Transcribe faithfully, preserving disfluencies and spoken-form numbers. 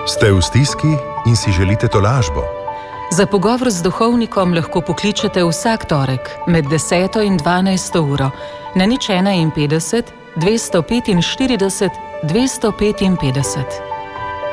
Ste v stiski in si želite tolažbo? Za pogovor z duhovnikom lahko pokličete vsak torek med deseto in dvanajsto uro na nič ena petdeset, dvesto petinštirideset, dvesto petinpetdeset.